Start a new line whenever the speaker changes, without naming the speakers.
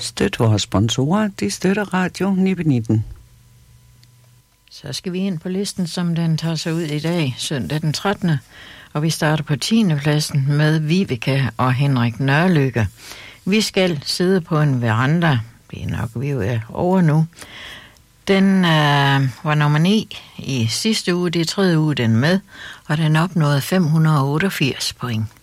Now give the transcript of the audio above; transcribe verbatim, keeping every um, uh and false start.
Støt vores sponsorer, de støtter Radio nitten nitten.
Så skal vi ind på listen, som den tager sig ud i dag, søndag den trettende. Og vi starter på tiende pladsen med Vibeke og Henrik Nørlykke. Vi skal sidde på en veranda. Det er nok, vi jo er over nu. Den øh, var nummer ni i sidste uge, det er tredje uge den med, og den opnåede fem hundrede og otteogfirs point.